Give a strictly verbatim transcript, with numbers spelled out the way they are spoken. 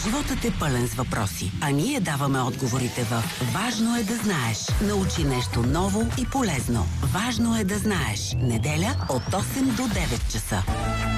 Животът е пълен с въпроси, а ние даваме отговорите в Важно е да знаеш. Научи нещо ново и полезно. Важно е да знаеш. Неделя от осем до девет часа.